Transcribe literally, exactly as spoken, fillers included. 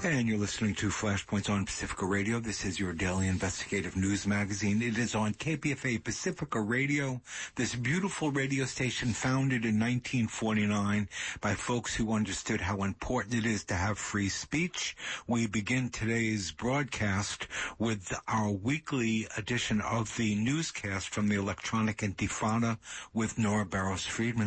And you're listening to Flashpoints on Pacifica Radio. This is your daily investigative news magazine. It is on K P F A Pacifica Radio, this beautiful radio station founded in nineteen forty-nine by folks who understood how important it is to have free speech. We begin today's broadcast with our weekly edition of the newscast from the Electronic Intifada with Nora Barros Friedman.